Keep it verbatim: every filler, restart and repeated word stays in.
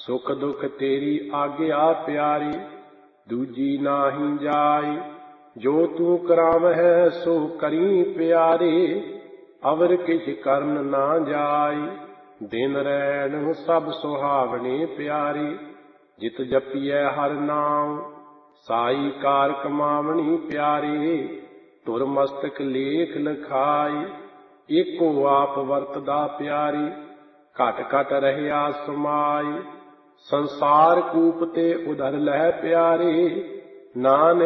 ਸੁਖ ਦੁਖ ਤੇਰੀ ਆਗਿਆ ਪਿਆਰੀ, ਦੂਜੀ ਨਾਹੀ ਜਾਈ। ਜੋ ਤੂੰ ਕਰਾਵਹਿ ਸੋ ਕਰੀ ਪਿਆਰੇ, ਅਵਰ ਕਿਛ ਕਰਨ ਨਾ ਜਾਈ। ਦਿਨ ਰੈਣ ਸਭ ਸੁਹਾਵਣੇ ਪਿਆਰੇ, ਜਿਤ ਜਪੀਐ ਹਰਿ ਨਾਮ ਸਾਈ ਕਾਰ ਕਮਾਵਣੀ ਪਿਆਰੇ। ਧੁਰ ਮਸਤਕ ਲੇਖ ਲਿਖਾਈ, ਏਕੋ ਆਪ ਵਰਤਦਾ ਪਿਆਰੀ। ਘਟ ਘਟ ਰਹਿਆ ਸਮਾਈ, ਸੰਸਾਰ ਕੂਪ ਤੇ ਉਧਰ ਲਹਿ ਪਿਆਰੇ। ਨਾਨਕ